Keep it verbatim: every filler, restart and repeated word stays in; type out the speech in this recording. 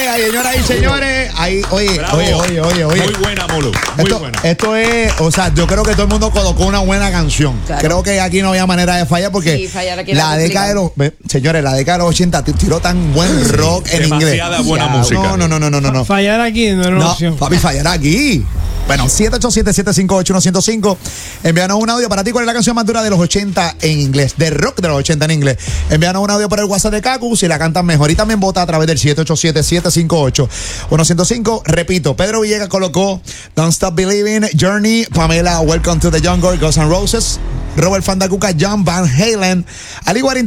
señoras y señores. Ahí, oye, Bravo. oye, oye, oye, oye. Muy buena, Molo. Muy Esto, buena. esto es, o sea, yo creo que todo el mundo colocó una buena canción. Claro. Creo que aquí no había manera de fallar porque Sí, fallar aquí era la década de los, ve, señores, la década de los ochenta tiró tan buen rock en inglés. Demasiada buena Ya, música. No, no, no, no, no, no. no. Fallar aquí no era una No, opción. papi, fallar aquí. Bueno, siete ocho siete, siete cinco ocho, uno cero cinco. Envíanos un audio para ti. ¿Cuál es la canción más dura de los ochenta en inglés? De rock de los ochenta en inglés. Envíanos un audio por el WhatsApp de Kaku si la cantan mejor. Y también vota a través del siete ocho siete, siete cinco ocho, uno cero cinco. Repito, Pedro Villegas colocó Don't Stop Believing, Journey, Pamela, Welcome to the Jungle, Guns N' Roses, Robert Fandacuca, John Van Halen, Ali Guarín